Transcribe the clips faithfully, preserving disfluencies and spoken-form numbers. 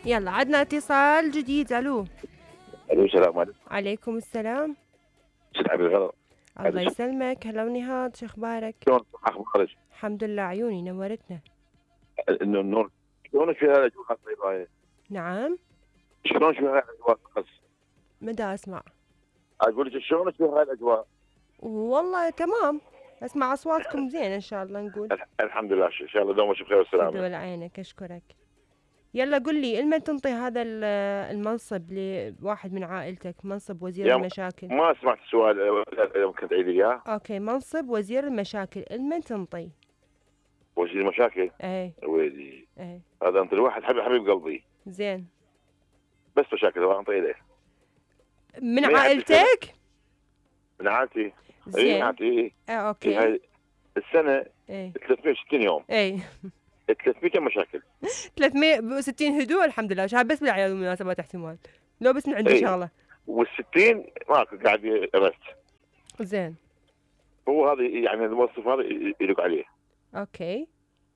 يلا عدنا اتصال جديد. الو. الو السلام عليكم. عليكم السلام. سيد عبد الغرض. الله يسلمك. هلا ونهاد، شو اخبارك؟ شلون اخبارك؟ الحمد لله عيوني نورتنا. انه النور شلون شو هالاجواء الطيبه؟ نعم. شلون شو هالاجواء بس؟ مدى اسمع. اقول لك شلون شو هالاجواء؟ والله تمام، اسمع اصواتكم زين ان شاء الله. نقول الح- الحمد لله، ان شاء الله دومك بخير خذ والسلامه. ولا عينك، اشكرك. يلا قل لي، لمن تنطي هذا ال- المنصب لواحد من عائلتك، منصب وزير يا م- المشاكل؟ ما سمعت السؤال، أه، ممكن تعيد لي اياه؟ اوكي، منصب وزير المشاكل لمن تنطي؟ وزير المشاكل. ايه ويلي ايه هذا انت الواحد حبيب حبيب قلبي، زين. بس مشاكل ما انطي له. من ما يعدي عائلتك؟ من عائلتي. اي من زين. عائلتي. اه إي اوكي. هاي السنه ايه ثلاثمية وستين يوم، ايه ثلاثمية مشاكل. ثلاثمية وستين هدوء الحمد لله. شهاد بس بالأعياد والمناسبات احتمال، لو بس من عنده اي شغله. وال60 ماكو قاعد رست. زين هو هذا يعني الموظف هذا يلوك عليه. اوكي.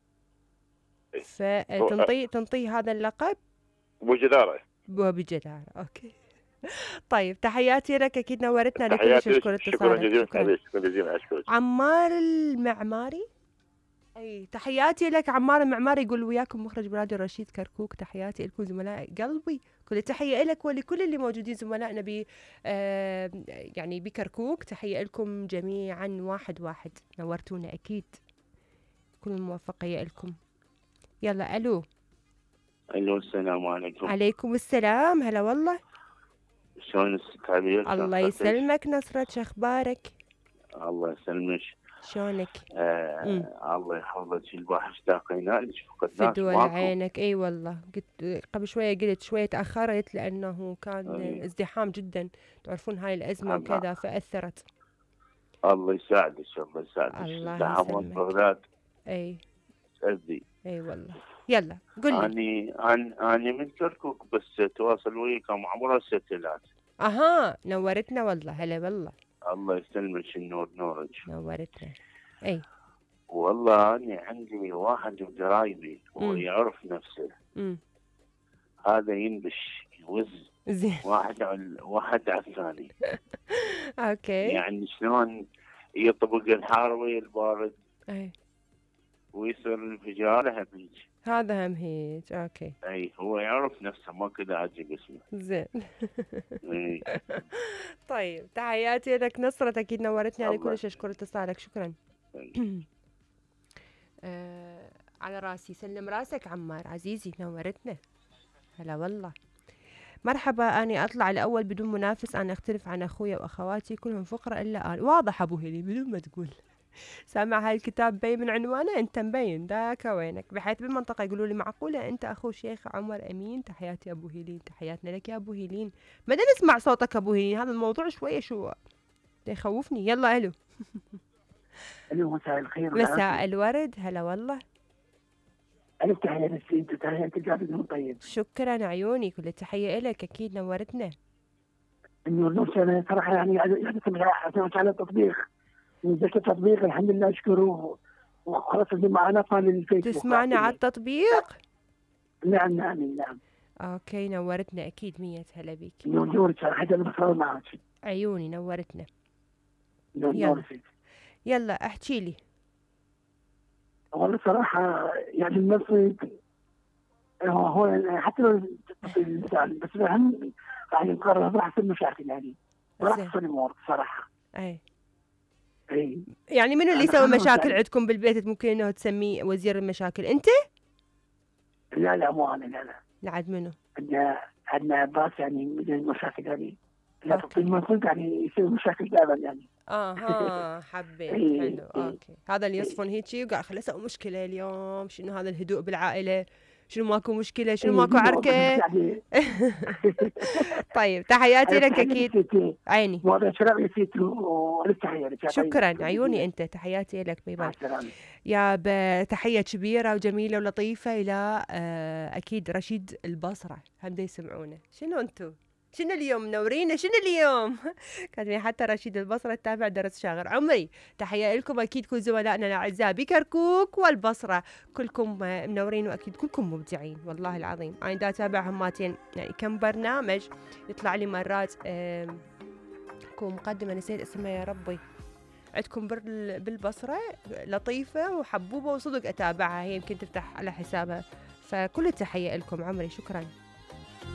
إيه. فتنطي تنطي هذا اللقب وجدارة. وبجدارة. اوكي. طيب تحياتي لك، اكيد نورتنا. لكلش تحياتي لك. اشكر شكرا اتصالك. جزيلا شكرا. حبيبي، شكرا جزيلا، اشكرك. عمار المعماري، اي تحياتي لك عمار المعماري. يقول وياكم مخرج براديو رشيد كركوك، تحياتي لكم زملاء قلبي. كل تحية لك ولكل اللي موجودين زملائنا ب آه يعني بكركوك. تحية لكم جميعا واحد واحد، نورتونا اكيد. كل الموفقية لكم. يلا الو. الو السلام عليكم. عليكم السلام. هلا والله. شلون الست عبير؟ الله يسلمك نصرت، شو اخبارك؟ الله يسلمك. شلونك؟ آه الله يحفظك. الواحد اشتاقينا لك، فقدناك فدوى ماكو. عينك. اي والله قلت قبل شويه، قلت شويه تاخرت لانه كان أي. ازدحام جدا، تعرفون هاي الازمه الله. وكذا فاثرت. الله يساعدك، الله يساعدك. الله ازدحام يسلمك. بغداد اي تأذي. اي والله. يلا قل لي. اني أنا اني من كركوك، بس تواصل وياكم عبر الستيلات. اها نورتنا والله. هلا والله. الله يسلمك، النور نورك. نورتنا. اي والله اني عندي واحد بقرايبي هو مم. يعرف نفسه، امم هذا ينبش يوز زين. واحد على واحد على الثاني. اوكي. يعني شلون يطبق الحار ويا البارد اي ويصير انفجار هبيج. هذا هم هيك. اوكي اي هو يعرف نفسه، ما كذا عجب اسمه. زين. اي طيب تحياتي لك نصرت، اكيد نورتني. على الله. كلش اشكر اتصالك. شكرا. آه على راسي، سلم راسك عمار عزيزي، نورتنا. هلا والله. مرحبا، أني أطلع الأول بدون منافس، أنا أختلف عن أخويا وأخواتي كلهم فقراء إلا أنا. واضح أبو هيلي بدون ما تقول. سامع هاي الكتاب مبين من عنوانه، أنت مبين داك وينك. بحيث بالمنطقة يقولوا لي معقولة أنت أخو شيخ عمر أمين؟ تحياتي أبو هيلين. تحياتنا لك يا أبو هيلين. بدنا نسمع صوتك أبو هيلين، هذا الموضوع شوية شو يخوفني. يلا ألو. الو مساء الخير. مساء الورد. هلا والله. ألف تحية لك، أنت تحية تلقى طيب. شكرا عيوني، كل التحية إلك، أكيد نورتنا. النور نور. أنا صراحة يعني يعني اعتمدت على التطبيق، نزلت التطبيق الحمد لله أشكره، وخلاص اللي معنا قال الفيسبوك. تسمعنا على التطبيق؟ نعم نعم نعم. اوكي نورتنا اكيد. مية هلا بيك. نور نور صراحة أنا بصور معك. عيوني نورتنا. نور يلا. نور. يلا احكي لي. والله صراحة يعني المصري هو هو حتى لو المثال، بس الأهم يعني نقرر راح تصير مشاكل، يعني راح زين. تصير أمور صراحة. اي اي يعني منو اللي أنا يسوي خلاص مشاكل يعني. عندكم بالبيت ممكن انه تسميه وزير المشاكل؟ انت؟ لا لا مو أنا، لا لا. لعد منو؟ عندنا عندنا عباس يعني من المشاكل يعني، لا أوكي. في المنطقة يعني يصير مشاكل دائما يعني. اها حبيت. إيه، حلو. إيه. اوكي هذا اللي يصفن هيجي وقال خلينا نسوي مشكله اليوم. شنو هذا الهدوء بالعائله؟ شنو ماكو مشكله؟ شنو إيه، ماكو دي عركه؟ يعني طيب تحياتي لك تحية اكيد. لك عيني. وهذا شرف يسيت ولك تحية لك. شكرا عيوني انت. تحياتي لك. باي مع باي. السلامة. يا بتحية كبيرة وجميلة ولطيفة إلى آه، أكيد رشيد البصرة، هم دا يسمعونا. شنو أنتو شنو اليوم منورينا شنو اليوم؟ كاتبين حتى رشيد البصرة تتابع درس شاغر. عمري تحية لكم أكيد كل زملائنا الأعزاء بكركوك والبصرة، كلكم منورين وأكيد كلكم مبدعين والله العظيم. أنا دا أتابع هماتين يعني كم برنامج يطلع لي مرات كم مقدمة نسيت اسمها يا ربي، عندكم بالبصرة لطيفة وحبوبة وصدق أتابعها، هي يمكن تفتح على حسابها. فكل التحية لكم عمري، شكرا.